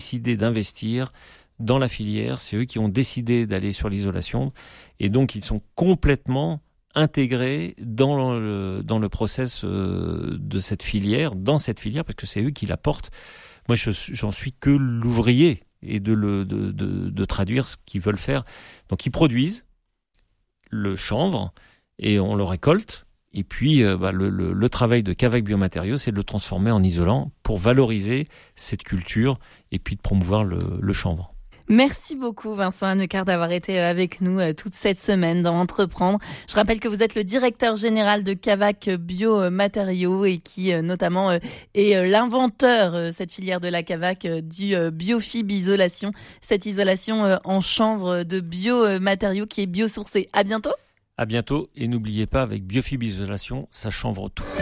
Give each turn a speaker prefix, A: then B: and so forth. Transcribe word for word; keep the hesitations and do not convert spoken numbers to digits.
A: décidé d'investir dans la filière, c'est eux qui ont décidé d'aller sur l'isolation et donc ils sont complètement intégrés dans le, dans le process de cette filière, dans cette filière, parce que c'est eux qui la portent. Moi, je, j'en suis que l'ouvrier et de, le, de, de, de traduire ce qu'ils veulent faire. Donc, ils produisent le chanvre et on le récolte. Et puis, euh, bah, le, le, le travail de Cavac Biomatériaux, c'est de le transformer en isolant pour valoriser cette culture et puis de promouvoir le, le chanvre.
B: Merci beaucoup Vincent Hannequart d'avoir été avec nous toute cette semaine dans Entreprendre. Je rappelle que vous êtes le directeur général de Cavac Biomatériaux et qui notamment est l'inventeur, cette filière de la Cavac, du Biofib Isolation, cette isolation en chanvre de biomatériaux qui est biosourcée. À bientôt.
A: À bientôt et n'oubliez pas, avec Biofib Isolation, ça chanvre tout.